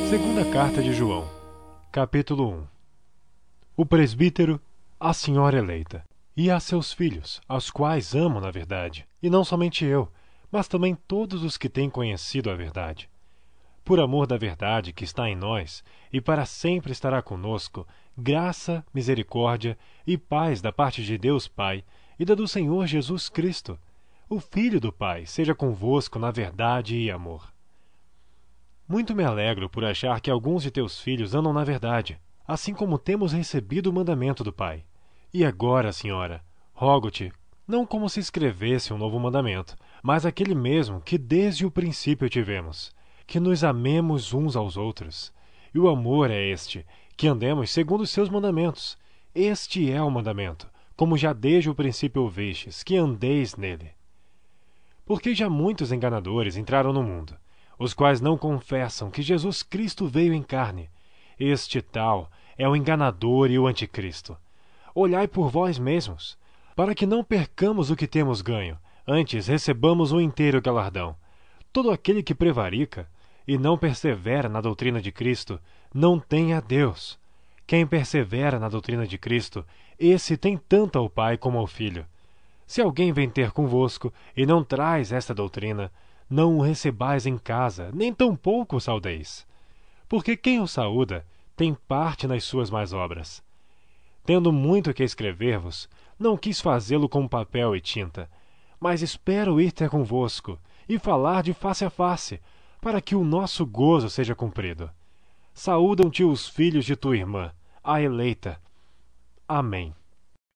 Segunda Carta de João, capítulo 1. O presbítero, a senhora eleita, e a seus filhos, aos quais amo na verdade, e não somente eu, mas também todos os que têm conhecido a verdade. Por amor da verdade que está em nós, e para sempre estará conosco, graça, misericórdia e paz da parte de Deus Pai e da do Senhor Jesus Cristo. O Filho do Pai seja convosco na verdade e amor. Muito me alegro por achar que alguns de teus filhos andam na verdade, assim como temos recebido o mandamento do Pai. E agora, senhora, rogo-te, não como se escrevesse um novo mandamento, mas aquele mesmo que desde o princípio tivemos, que nos amemos uns aos outros. E o amor é este, que andemos segundo os seus mandamentos. Este é o mandamento, como já desde o princípio ouvistes, que andeis nele. Porque já muitos enganadores entraram no mundo, os quais não confessam que Jesus Cristo veio em carne. Este tal é o enganador e o anticristo. Olhai por vós mesmos, para que não percamos o que temos ganho, antes recebamos o inteiro galardão. Todo aquele que prevarica e não persevera na doutrina de Cristo, não tem a Deus. Quem persevera na doutrina de Cristo, esse tem tanto ao Pai como ao Filho. Se alguém vem ter convosco e não traz esta doutrina, não o recebais em casa, nem tampouco o saudeis. Porque quem o saúda tem parte nas suas más obras. Tendo muito que escrever-vos, não quis fazê-lo com papel e tinta, mas espero ir ter convosco e falar de face a face, para que o nosso gozo seja cumprido. Saúdam-te os filhos de tua irmã, a eleita. Amém.